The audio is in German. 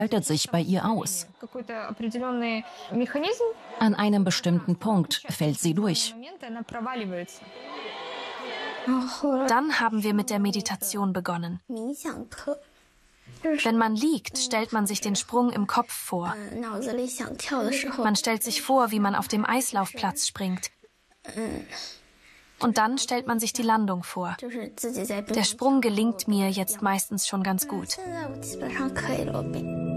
schaltet sich bei ihr aus. An einem bestimmten Punkt fällt sie durch. Dann haben wir mit der Meditation begonnen. Wenn man liegt, stellt man sich den Sprung im Kopf vor. Man stellt sich vor, wie man auf dem Eislaufplatz springt. Und dann stellt man sich die Landung vor. Der Sprung gelingt mir jetzt meistens schon ganz gut.